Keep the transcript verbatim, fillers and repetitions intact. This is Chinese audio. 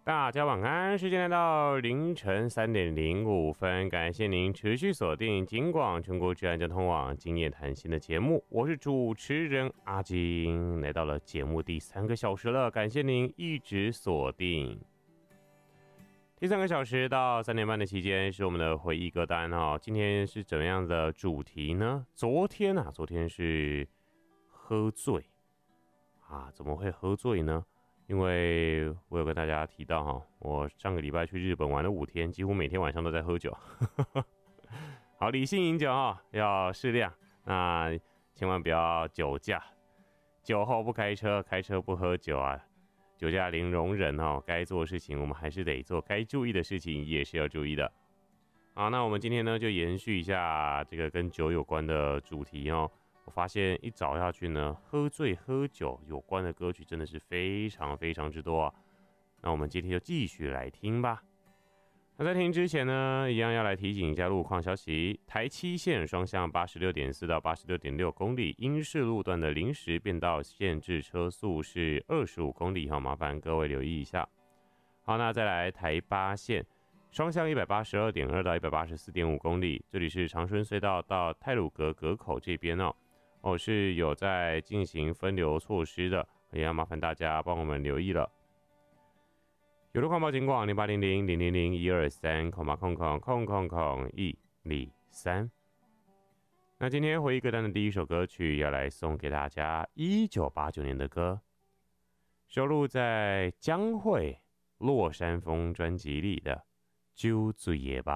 大家晚安，时间来到凌晨三点零五分，感谢您持续锁定警广全国治安交通网今夜谈心的节目，我是主持人阿金，来到了节目第三个小时了，感谢您一直锁定。第三个小时到三点半的期间是我们的回忆歌单哦，今天是怎么样的主题呢？昨天啊，昨天是喝醉啊，怎么会喝醉呢？因为我有跟大家提到哈，我上个礼拜去日本玩了五天，几乎每天晚上都在喝酒。好，理性饮酒啊，要适量，那千万不要酒驾，酒后不开车，开车不喝酒啊，酒驾零容忍哦。该做的事情我们还是得做，该注意的事情也是要注意的。好，那我们今天呢就延续一下这个跟酒有关的主题哦。我发现一找下去呢，喝醉喝酒有关的歌曲真的是非常非常之多啊。那我们今天就继续来听吧。那在听之前呢，一样要来提醒一下路况消息：台七线双向八十六点四到八十六点六公里，英式路段的临时变道限制车速是二十五公里，好，麻烦各位留意一下。好，那再来台八线双向一百八十二点二到一百八十四点五公里，这里是长春隧道到太鲁阁阁口这边哦。哦，是有在进行分流措施的，也要麻烦大家帮我们留意了。有路况报警广零八零零零零零一二三空八空空空空空一零三。那今天回忆歌单的第一首歌曲要来送给大家，一九八九年的歌，收录在江蕙《落山风》专辑里的《酒醉的梦》。